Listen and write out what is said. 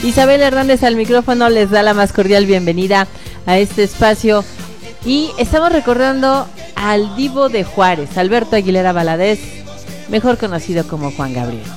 Isabel Hernández al micrófono les da la más cordial bienvenida a este espacio. Y estamos recordando al Divo de Juárez, Alberto Aguilera Valadez, mejor conocido como Juan Gabriel.